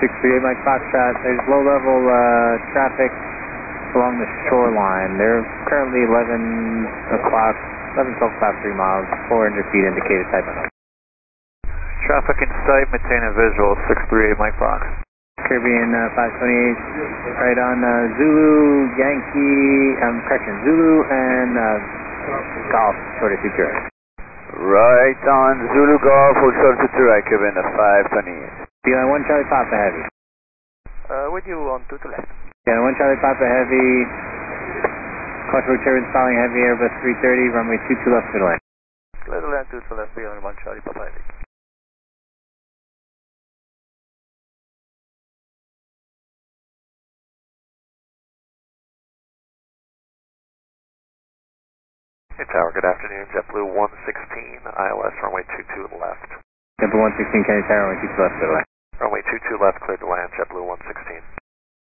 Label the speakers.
Speaker 1: 638 Mike Foxtrot, there's low-level traffic along the shoreline. They're currently 11, 12 o'clock, 3 miles, 400 feet indicated type of.
Speaker 2: Traffic in sight, maintain a visual, 638 Mike Fox.
Speaker 1: Caribbean 528, right on Zulu, Yankee, Zulu and Golf, short of 22.
Speaker 2: Right on Zulu Golf, hold short of 22 right, Caribbean 528.
Speaker 1: Beeline 1 Charlie Papa Heavy.
Speaker 2: With you on 2 to left.
Speaker 1: Beeline 1 Charlie Papa Heavy, Quattro turbines following heavy Airbus 330, runway 22 left, clear to land.
Speaker 2: Clear to land, 2 to left, Beeline 1 Charlie Papa Heavy. Hey Tower, good afternoon. JetBlue 116, ILS runway 22 left.
Speaker 1: JetBlue 116, Kennedy Tower, runway 22 left, clear to land.
Speaker 2: Runway 22 left, cleared to land, JetBlue 116.